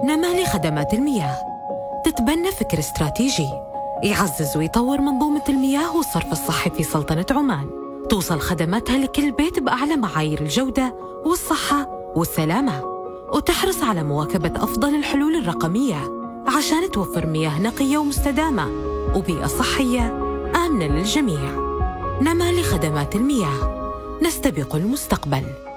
نمالي خدمات المياه تتبنى فكر استراتيجي يعزز ويطور منظومة المياه والصرف الصحي في سلطنة عمان، توصل خدماتها لكل بيت بأعلى معايير الجودة والصحة والسلامة، وتحرص على مواكبة أفضل الحلول الرقمية عشان توفر مياه نقية ومستدامة وبيئة صحية آمنة للجميع. نمالي خدمات المياه، نستبق المستقبل.